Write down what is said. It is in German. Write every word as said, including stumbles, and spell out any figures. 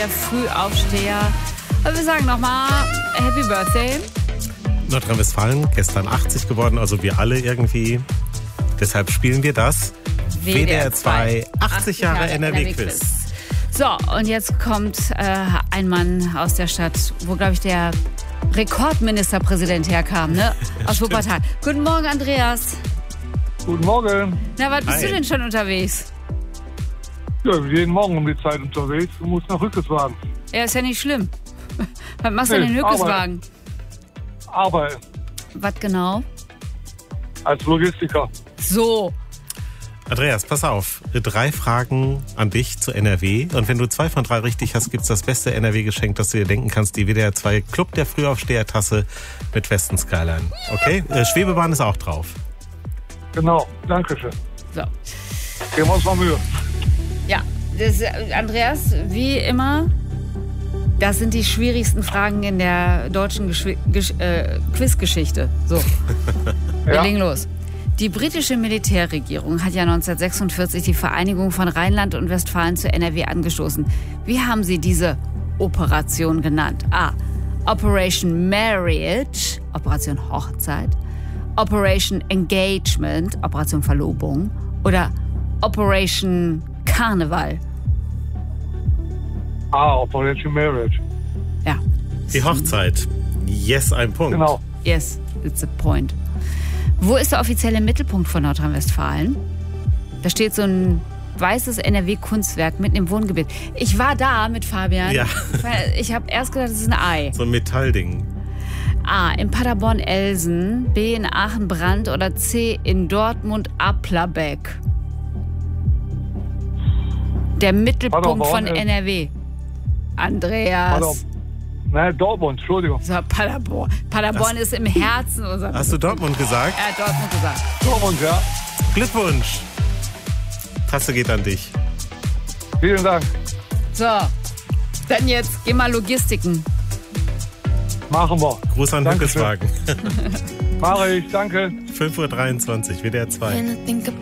Der Frühaufsteher. Aber wir sagen nochmal Happy Birthday. Nordrhein-Westfalen, gestern achtzig geworden, also wir alle irgendwie. Deshalb spielen wir das W D R zwei achtzig Jahre N R W-Quiz. So, und jetzt kommt äh, ein Mann aus der Stadt, wo, glaube ich, der Rekordministerpräsident herkam, ne? Aus Wuppertal. Guten Morgen, Andreas. Guten Morgen. Na, was bist Hi. du denn schon unterwegs? Ja, jeden Morgen um die Zeit unterwegs und muss nach Hückeswagen. Ja, ist ja nicht schlimm. Was machst du denn in Nee, Hückeswagen? Aber Was genau? als Logistiker. So. Andreas, pass auf. Drei Fragen an dich zu N R W. Und wenn du zwei von drei richtig hast, gibt's das beste N R W-Geschenk, das du dir denken kannst. Die W D R zwei Club der Frühaufsteher-Tasse mit Western Skyline. Okay? Äh, Schwebebahn ist auch drauf. Genau, danke schön. So. Geben wir uns mal Mühe. Ja, das, äh, Andreas, wie immer, das sind die schwierigsten Fragen in der deutschen Geschwi- Gesch- äh, Quizgeschichte. So, wir Ja. legen los. Die britische Militärregierung hat ja neunzehnhundertsechsundvierzig die Vereinigung von Rheinland und Westfalen zu N R W angestoßen. Wie haben sie diese Operation genannt? A. Operation Marriage, Operation Hochzeit. Operation Engagement, Operation Verlobung. Oder Operation Karneval. Ah, Operation Marriage. Ja. Die Hochzeit. Yes, ein Punkt. Genau. Yes, it's a point. Wo ist der offizielle Mittelpunkt von Nordrhein-Westfalen? Da steht so ein weißes N R W-Kunstwerk mitten im Wohngebiet. Ich war da mit Fabian. Ja. Ich habe erst gedacht, das ist ein Ei. So ein Metallding. A. In Paderborn-Elsen, B. in Aachen-Brand oder C. in Dortmund-Applerbeck. Der Mittelpunkt Paderborn, von äh, N R W. Andreas. Pader- Nein, Dortmund, Entschuldigung. So, Paderborn. Paderborn ist im Herzen unserer. Hast du Dortmund gesagt? Er hat Dortmund gesagt. Dortmund, ja. Glückwunsch. Tasse geht an dich. Vielen Dank. So, dann jetzt geh mal Logistiken. Machen wir. Gruß an Dankeschön. Hückeswagen. Mache ich, danke. fünf Uhr dreiundzwanzig, W D R zwei.